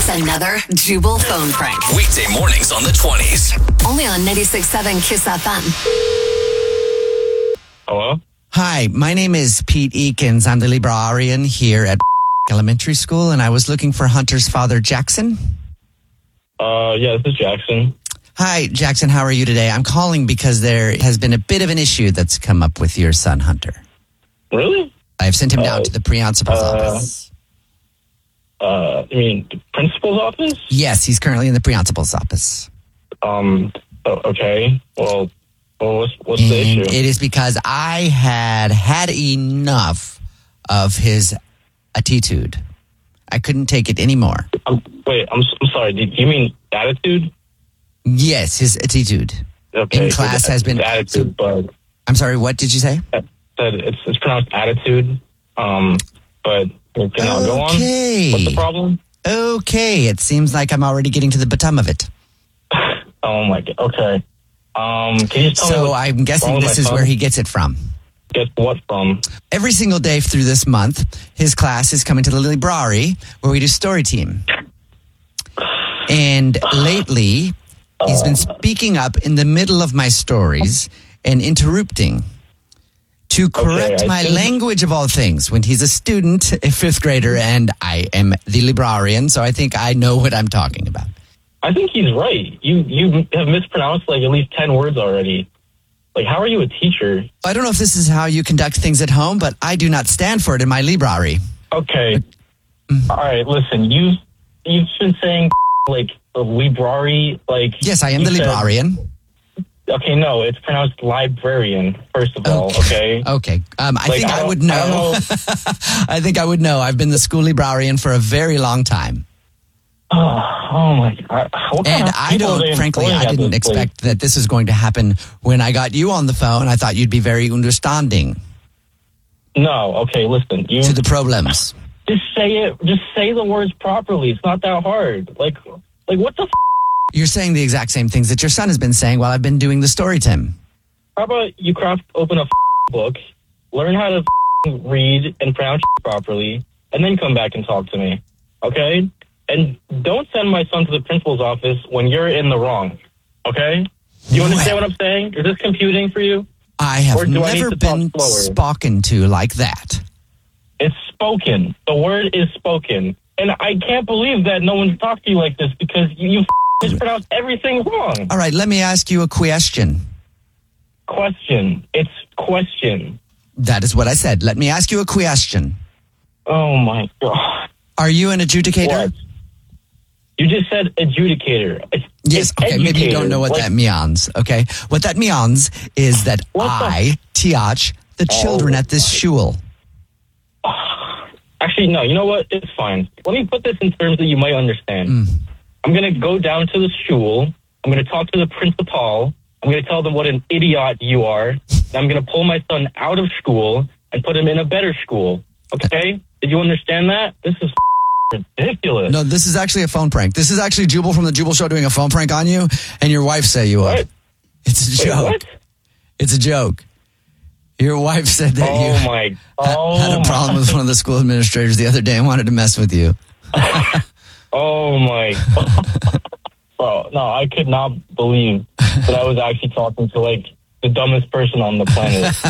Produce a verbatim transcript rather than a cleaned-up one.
It's another Jubal phone prank. Weekday mornings on the twenties. Only on ninety-six point seven Kiss F M. Hello? Hi, my name is Pete Eakins. I'm the librarian here at Elementary School, and I was looking for Hunter's father, Jackson. Uh, yeah, this is Jackson. Hi, Jackson. How are you today? I'm calling because there has been a bit of an issue that's come up with your son, Hunter. Really? I've sent him down Uh, to the principal's uh, office. Uh, you mean the principal's office? Yes, he's currently in the principal's office. Um, o- okay. Well, well what's, what's the And issue? it is because I had had enough of his attitude. I couldn't take it anymore. Um, wait, I'm, I'm sorry. Do you mean attitude? Yes, his attitude Okay. in class it's, has been... it's attitude, but I'm sorry, what did you say? uh, it's, it's pronounced attitude. Um, but can I go on? Okay. What's the problem? Okay, it seems like I'm already getting to the bottom of it. Oh my god. Okay. Um, can you just tell me So what I'm guessing wrong with this my is son? where he gets it from. Gets what from? Every single day through this month, his class is coming to the library where we do story team. And lately, he's been speaking up in the middle of my stories and interrupting to correct I my think- language of all things when he's a student, a fifth grader, and I am the librarian, so I think I know what I'm talking about. I think he's right. You you have mispronounced like at least ten words already. Like, how are you a teacher? I don't know if this is how you conduct things at home, but I do not stand for it in my library. Okay. All right, listen, you, you've been saying, like, the library, like... Yes, I am you the said- librarian. Okay, no, it's pronounced librarian, first of all, okay? Okay. Um, I Like, think I I, don't- would I know. don't I think I would know. I've been the school librarian for a very long time. Oh, oh my God. What kind And of I people are they don't, frankly, employing I at didn't this place? expect that this is going to happen when I got you on the phone. I thought you'd be very understanding No, okay, listen, you... to the problems. Just say it, just say the words properly. It's not that hard. Like, like what the f***? You're saying the exact same things that your son has been saying while I've been doing the story, Tim. How about you craft open a f- book, learn how to f- read and pronounce properly, and then come back and talk to me, okay? And don't send my son to the principal's office when you're in the wrong, okay? Do you understand what I'm saying? Is this computing for you? I have Or do I need never to talk been slower? spoken to like that. It's spoken. The word is spoken. And I can't believe that no one's talked to you like this because you, you f- mispronounced everything wrong. All right, let me ask you a question. Question. It's question. That is what I said. Let me ask you a question. Oh, my God. Are you an adjudicator? What? You just said adjudicator. It's, Yes, it's okay, maybe you don't know what Like, that means, okay? What that means is that What the- I teach the children Oh, at this my- school. Actually, no, you know what? It's fine. Let me put this in terms that you might understand. Mm. I'm going to go down to the school. I'm going to talk to the principal. I'm going to tell them what an idiot you are. And I'm going to pull my son out of school and put him in a better school. Okay? Did you understand that? This is ridiculous. No, this is actually a phone prank. This is actually Jubal from the Jubal Show doing a phone prank on you, and your wife set you up. What? It's a Wait, joke. what? It's a joke. Your wife said that Oh, you my. ha- Oh, had a my. problem with one of the school administrators the other day and wanted to mess with you. Oh, my. Bro, no, I could not believe that I was actually talking to, like, the dumbest person on the planet.